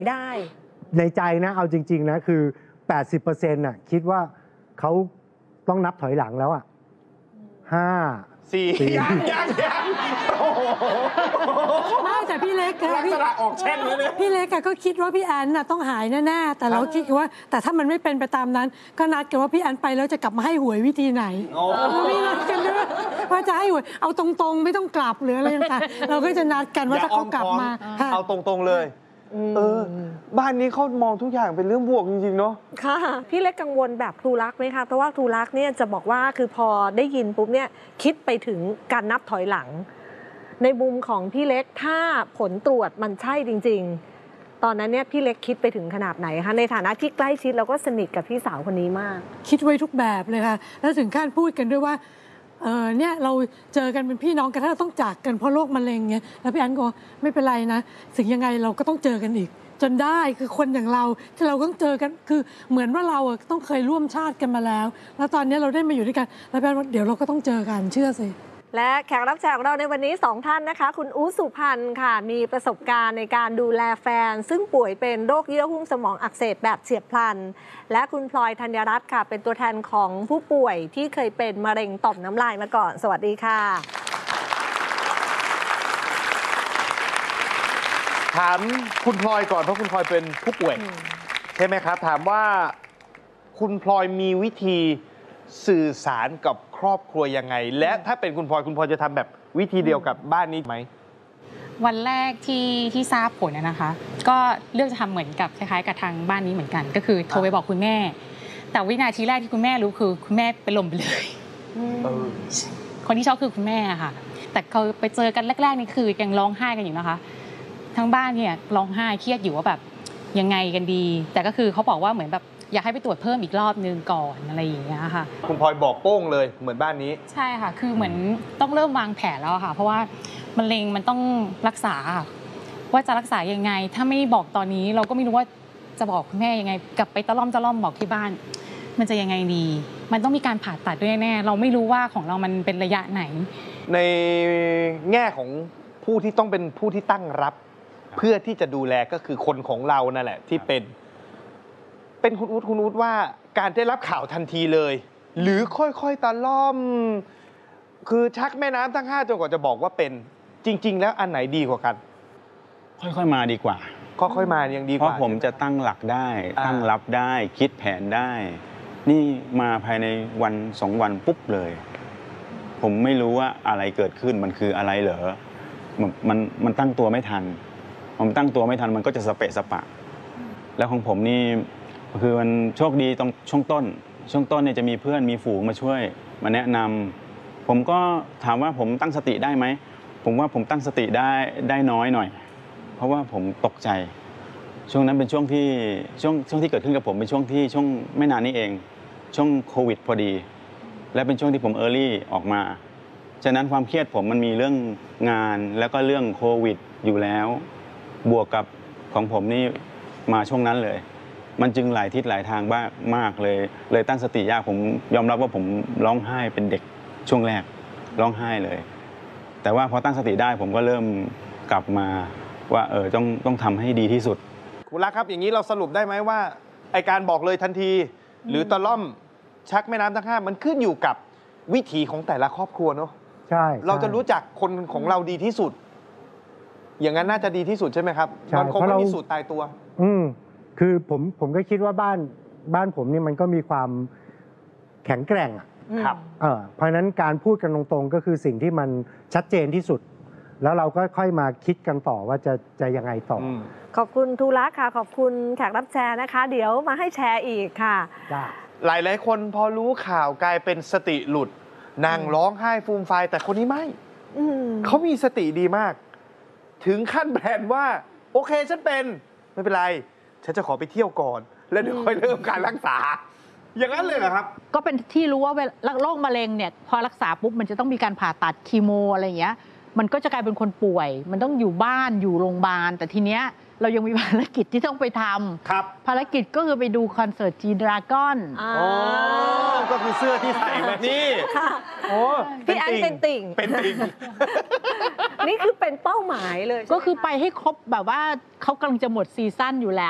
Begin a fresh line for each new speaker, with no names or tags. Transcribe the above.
ได้
ในใจนะเอาจริงๆนะคือ 80%น่ะคิดว่าเขาต้องนับถอยหลังแล้วอ่ะ5 4
ยัง
ไม่แต่พี่เล็ก
ลักษณะออกเช่นเลยเนี่ย
พี่เล็กก็คิดว่าพี่แอนน่ะต้องหายแน่ๆแต่เราคิดว่าแต่ถ้ามันไม่เป็นไปตามนั้นก็นัดกันว่าพี่แอนไปแล้วจะกลับมาให้หวยวิธีไหนไม่นัดกันด้วยว่าจะให้หวยเอาตรงๆไม่ต้องกลับหรืออะไรต่างๆเราก็จะนัดกันว่าถ้าเขากลับมา
เอาตรงๆเลยบ้านนี้เขามองทุกอย่างเป็นเรื่องบวกจริงๆเนาะ
ค่ะพี่เล็กกังวลแบบครูรักไหมคะเพราะว่าครูรักเนี่ยจะบอกว่าคือพอได้ยินปุ๊บเนี่ยคิดไปถึงการนับถอยหลังในมุมของพี่เล็กถ้าผลตรวจมันใช่จริงๆตอนนั้นเนี่ยพี่เล็กคิดไปถึงขนาดไหนคะในฐานะที่ใกล้ชิดแล้วก็สนิทกับพี่สาวคนนี้มาก
คิดไว้ทุกแบบเลยค่ะแล้วถึงขั้นพูดกันด้วยว่าเนี่ยเราเจอกันเป็นพี่น้องกันถ้าเราต้องจากกันเพราะโรคมะเร็งเงี้ยแล้วพี่อันก็ไม่เป็นไรนะสิ่งยังไงเราก็ต้องเจอกันอีกจนได้คือคนอย่างเราที่เราต้องเจอกันคือเหมือนว่าเราต้องเคยร่วมชาติกันมาแล้วแล้วตอนนี้เราได้มาอยู่ด้วยกันแล้วพี่อันว่าเดี๋ยวเราก็ต้องเจอกันเชื่อสิ
และแขกรับเชิญของเราในวันนี้2ท่านนะคะคุณอู๋สุพรรณค่ะมีประสบการณ์ในการดูแลแฟนซึ่งป่วยเป็นโรคเยื่อหุ้มสมองอักเสบแบบเฉียบพลันและคุณพลอยธัญรัตน์ค่ะเป็นตัวแทนของผู้ป่วยที่เคยเป็นมะเร็งต่อมน้ำลายมาก่อนสวัสดีค่ะ
ถามคุณพลอยก่อนเพราะคุณพลอยเป็นผู้ป่วยใช่ไหมครับถามว่าคุณพลอยมีวิธีสื่อสารกับครอบครัวยังไงและถ้าเป็นคุณพลอยจะทำแบบวิธีเดียวกับบ้านนี้ไหม
วันแรกที่ทราบผลนะคะก็เลือกจะทำเหมือนกับคล้ายๆกับทางบ้านนี้เหมือนกันก็คือโทรไปบอกคุณแม่แต่วินาทีแรกที่คุณแม่รู้คือคุณแม่เป็นลมไปเลยคนที่ช็อกคือคุณแม่ค่ะแต่เขาไปเจอกันแรกๆนี่คือยังร้องไห้กันอยู่นะคะทั้งบ้านเนี่ยร้องไห้เครียดอยู่ว่าแบบยังไงกันดีแต่ก็คือเขาบอกว่าเหมือนแบบอยากให้ไปตรวจเพิ่มอีกรอบนึงก่อนอะไรอย่างเงี้ยค่ะ
คุณพลอยบอกโป้งเลยเหมือนบ้านนี้
ใช่ค่ะคือเหมือนต้องเริ่มวางแผนแล้วค่ะเพราะว่ามะเร็งมันต้องรักษาว่าจะรักษายังไงถ้าไม่บอกตอนนี้เราก็ไม่รู้ว่าจะบอกคุณแม่ยังไงกลับไปตะล่อมบอกที่บ้านมันจะยังไงดีมันต้องมีการผ่าตัดด้วยแน่เราไม่รู้ว่าของเรามันเป็นระยะไหน
ในแง่ของผู้ที่ต้องเป็นผู้ที่ตั้งรับเพื่อที่จะดูแลก็คือคนของเรานั่นแหละที่เป็นคุณอู๊ดว่าการได้รับข่าวทันทีเลยหรือค่อยๆตะล่อมคือชักแม่น้ำทั้ง5จนกว่าจะบอกว่าเป็นจริงๆแล้วอันไหนดีกว่ากัน
ค่อยๆมาดีกว่า
ค่อยๆมายังดีกว่า
เพราะผมจะตั้งหลักได้ตั้งรับได้คิดแผนได้นี่มาภายในวัน2 วันปุ๊บเลยผมไม่รู้ว่าอะไรเกิดขึ้นมันคืออะไรเหรอมันตั้งตัวไม่ทันผมตั้งตัวไม่ทันมันก็จะสเปะสปะแล้วของผมนี่คือมันโชคดีตรงช่วงต้นเนี่ยจะมีเพื่อนมีฝูงมาช่วยมาแนะนำผมก็ถามว่าผมตั้งสติได้ไหมผมว่าผมตั้งสติได้น้อยหน่อยเพราะว่าผมตกใจช่วงนั้นเป็นช่วงที่เกิดขึ้นกับผมเป็นช่วงไม่นานนี้เองช่วงโควิดพอดีและเป็นช่วงที่ผมเออร์ลี่ออกมาฉะนั้นความเครียดผมมันมีเรื่องงานแล้วก็เรื่องโควิดอยู่แล้วบวกกับของผมนี่มาช่วงนั้นเลยมันจึงหลายทิศหลายทางมากเลยตั้งสติยากผมยอมรับว่าผมร้องไห้เป็นเด็กช่วงแรกร้องไห้เลยแต่ว่าพอตั้งสติได้ผมก็เริ่มกลับมาว่าต้องทำให้ดีที่สุด
คุณรักครับอย่างนี้เราสรุปได้ไหมว่าไอการบอกเลยทันทีหรือตะล่อมชักแม่น้ำทั้ง5มันขึ้นอยู่กับวิถีของแต่ละครอบครัวเนาะ
ใช่
เราจะรู้จักคนของเราดีที่สุดอย่างนั้นน่าจะดีที่สุดใช่ไหมครับมันคงไม่มีสูตรตายตัว
คือผมก็คิดว่าบ้านผมนี่มันก็มีความแข็งแกร่ง
ครับ
เพราะฉะนั้นการพูดกันตรงๆก็คือสิ่งที่มันชัดเจนที่สุดแล้วเราก็ค่อยมาคิดกันต่อว่าจะยังไงต่อ
ขอบคุณทูรักค่ะขอบคุณแขกรับแชร์นะคะเดี๋ยวมาให้แชร์อีกค่ะ
หลายคนพอรู้ข่าวกลายเป็นสติหลุดนั่งร้องไห้ฟูมไฟแต่คนนี้ไม่เขามีสติดีมากถึงขั้นแผนว่าโอเคฉันเป็นไม่เป็นไรฉันจะขอไปเที่ยวก่อนแล้วเดี๋ยวค่อยเริ่มการรักษาอย่างนั้นเลยเหรอครับ
ก็เป็นที่รู้ว่าโรคมะเร็งเนี่ยพอรักษาปุ๊บมันจะต้องมีการผ่าตัดคีโมอะไรอย่างเงี้ยมันก็จะกลายเป็นคนป่วยมันต้องอยู่บ้านอยู่โรงพยาบาลแต่ทีเนี้ยเรายังมีภารกิจที่ต้องไปทำ
ครับ
ภารกิจก็คือไปดูคอนเสิร์ตG-Dragon
ก็คือเสื้อที่ใส่แบบนี้
พี่อันเป็นติ่งนี่คือเป็นเป้าหมายเลยใช่หม
ก็คือ
ะ
ไปให้ครบแบบว่าเขากำลังจะหมดซีซั่นอยู่แล้ว